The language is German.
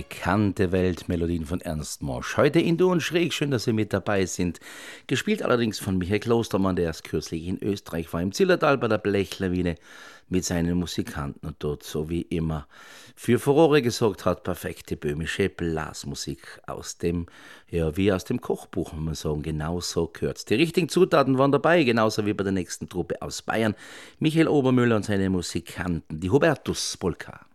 bekannte Weltmelodien von Ernst Mosch. Heute in Du und Schräg, schön, dass Sie mit dabei sind. Gespielt allerdings von Michael Klostermann, der erst kürzlich in Österreich war, im Zillertal bei der Blechlawine mit seinen Musikanten und dort, so wie immer, für Furore gesorgt hat. Perfekte böhmische Blasmusik aus dem, ja, wie aus dem Kochbuch, muss man sagen, genauso gehört's. Die richtigen Zutaten waren dabei, genauso wie bei der nächsten Truppe aus Bayern. Michael Obermüller und seine Musikanten, die Hubertus Polka.